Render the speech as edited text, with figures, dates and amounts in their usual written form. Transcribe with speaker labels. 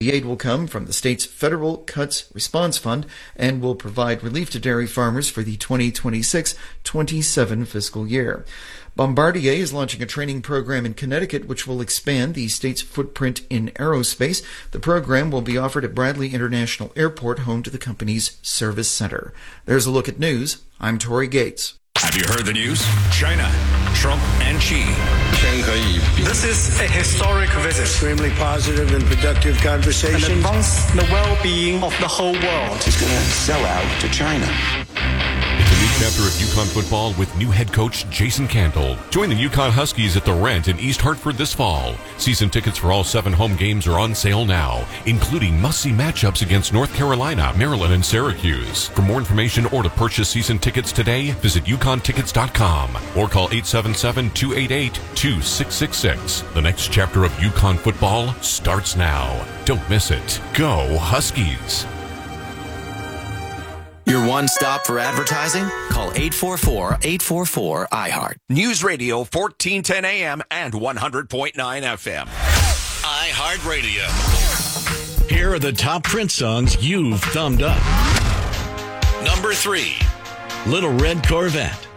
Speaker 1: The aid will come from the state's Federal Cuts Response Fund and will provide relief to dairy farmers for the 2026-27 fiscal year. Bombardier is launching a training program in Connecticut which will expand the state's footprint in aerospace. The program will be offered at Bradley International Airport, home to the company's service center. There's a look at news. I'm Tori Gates.
Speaker 2: Have you heard the news? China, Trump, and Xi.
Speaker 3: This is a historic visit.
Speaker 4: Extremely positive and productive conversation.
Speaker 3: And advance the well-being of the whole world.
Speaker 5: He's going to sell out to China.
Speaker 6: It's a new chapter of UConn football with new head coach Jason Candle. Join the UConn Huskies at the Rent in East Hartford this fall. Season tickets for all 7 home games are on sale now, including must-see matchups against North Carolina, Maryland, and Syracuse. For more information or to purchase season tickets today, visit UConnTickets.com or call 877-288-2666. The next chapter of UConn football starts now. Don't miss it. Go Huskies.
Speaker 7: Your one stop for advertising? Call 844-844-iHeart.
Speaker 2: News Radio 1410 AM and 100.9 FM. iHeartRadio.
Speaker 8: Here are the top Prince songs you've thumbed up.
Speaker 2: Number 3.
Speaker 8: Little Red Corvette.